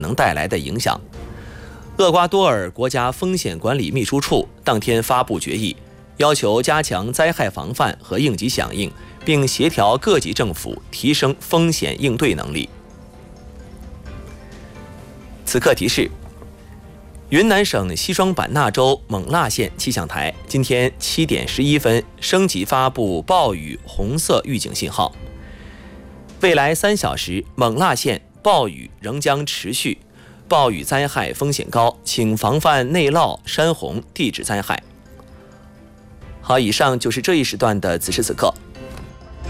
能带来的影响。厄瓜多尔国家风险管理秘书处当天发布决议，要求加强灾害防范和应急响应，并协调各级政府提升风险应对能力。此刻提示：云南省西双版纳州勐腊县气象台今天7点11分升级发布暴雨红色预警信号。未来3小时，勐腊县暴雨仍将持续，暴雨灾害风险高，请防范内涝、山洪、地质灾害。好，以上就是这一时段的此时此刻。